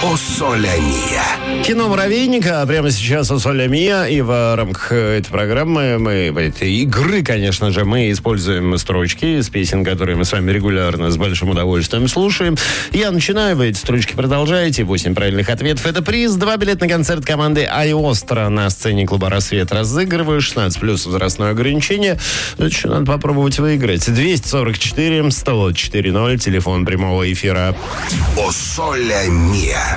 О Соле Мия. Кино «Муравейника» прямо сейчас «О Соле Мия». И в рамках этой программы, этой игры, конечно же, мы используем строчки из песен, которые мы с вами регулярно с большим удовольствием слушаем. Я начинаю, вы эти строчки продолжаете. 8 правильных ответов. Это приз. 2 билета на концерт команды «Айостро» на сцене клуба «Рассвет» разыгрываю. 16 плюс возрастное ограничение. Еще надо попробовать выиграть. 244 104 0. Телефон прямого эфира. О Соле Мия.